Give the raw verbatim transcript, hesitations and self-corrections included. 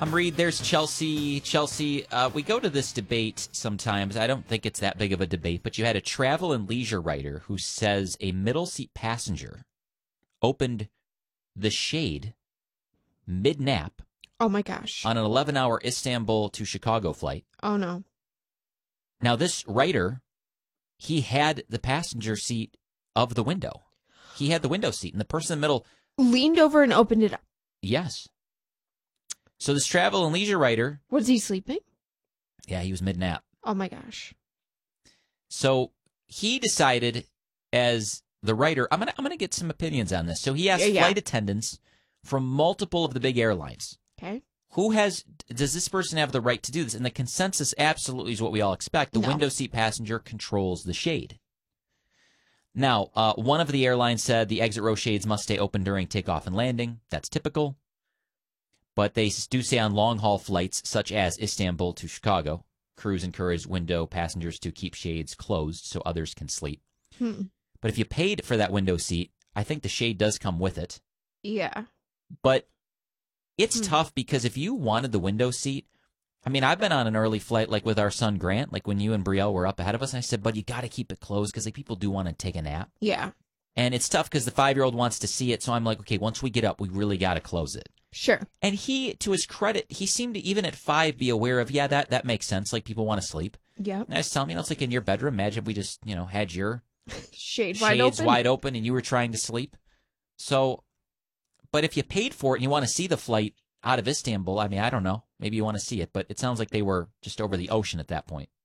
I'm Reed. There's Chelsea. Chelsea, uh, we go to this debate sometimes. I don't think it's that big of a debate, but you had a travel and leisure writer who says a middle seat passenger opened the shade mid-nap Oh, my gosh. on an eleven-hour Istanbul to Chicago flight. Oh, no. Now, this writer, he had the passenger seat of the window. He had the window seat, and the person in the middle... Leaned over and opened it up. Yes. So this travel and leisure writer... Was he sleeping? Yeah, he was mid-nap. Oh, my gosh. So he decided, as the writer... I'm going to I'm gonna get some opinions on this. So he asked Yeah, yeah. flight attendants from multiple of the big airlines. Okay. Who has... Does this person have the right to do this? And the consensus absolutely is what we all expect. The No. window seat passenger controls the shade. Now, uh, one of the airlines said the exit row shades must stay open during takeoff and landing. That's typical. But they do say on long-haul flights, such as Istanbul to Chicago, crews encourage window passengers to keep shades closed so others can sleep. Hmm. But if you paid for that window seat, I think the shade does come with it. Yeah. But it's Hmm. tough because if you wanted the window seat, I mean, I've been on an early flight, like with our son Grant, like when you and Brielle were up ahead of us, and I said, but you got to keep it closed because like, people do want to take a nap. Yeah. And it's tough because the five-year-old wants to see it, so I'm like, okay, once we get up, we really got to close it. Sure. And he, to his credit, he seemed to, even at five, be aware of, yeah, that, that makes sense, like people want to sleep. Yep. And I was telling him, you know, it's like in your bedroom, imagine if we just, you know, had your Shade wide shades open. wide open and you were trying to sleep. So, but if you paid for it and you want to see the flight out of Istanbul, I mean, I don't know. Maybe you want to see it, but it sounds like they were just over the ocean at that point.